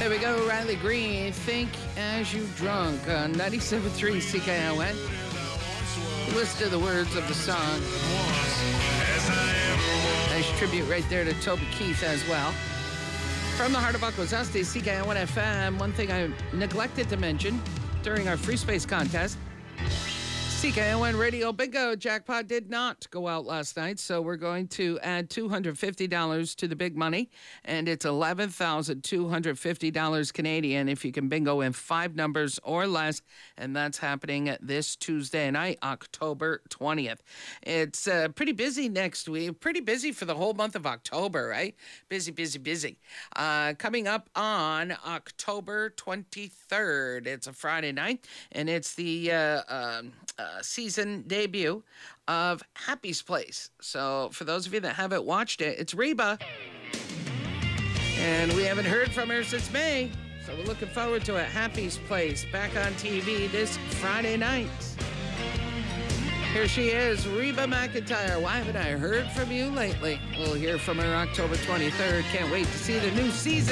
There we go, Riley Green. Think as you drunk on 97.3 CKON. Listen to the words of the song. Nice tribute right there to Toby Keith as well. From the heart of Akwesasne, CKON FM. One thing I neglected to mention during our free space contest. CKON Radio Bingo jackpot did not go out last night, so we're going to add $250 to the big money, and it's $11,250 Canadian if you can bingo in 5 numbers or less, and that's happening this Tuesday night, October 20th. It's pretty busy next week, pretty busy for the whole month of October, right? Busy, busy, busy. Coming up on October 23rd, it's a Friday night, and it's the season debut of Happy's Place. So for those of you that haven't watched it, it's Reba. And we haven't heard from her since May. So we're looking forward to it. Happy's Place back on TV this Friday night. Here she is, Reba McEntire. Why haven't I heard from you lately? We'll hear from her October 23rd. Can't wait to see the new season.